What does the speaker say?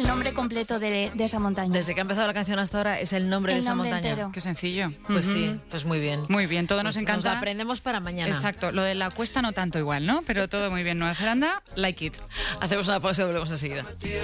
nombre completo de esa montaña. Desde que ha empezado la canción hasta ahora es el nombre de esa montaña. Entero. Qué sencillo. Pues sí, pues muy bien. Muy bien, todo nos Pues encanta. Nos lo aprendemos para mañana. Exacto, lo de la cuesta no tanto igual, ¿no? Pero todo muy bien. Nueva Zelanda, like it. Hacemos una pausa y volvemos enseguida.